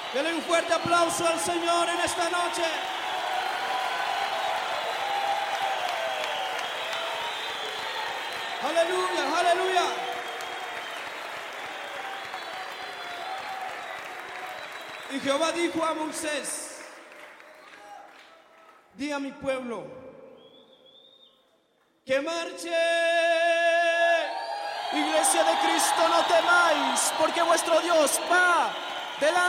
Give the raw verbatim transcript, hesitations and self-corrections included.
Denle un fuerte aplauso al Señor en esta noche. Aleluya, aleluya. Y Jehová dijo a Moisés: di a mi pueblo que marche. Iglesia de Cristo, no temáis, porque vuestro Dios va delante.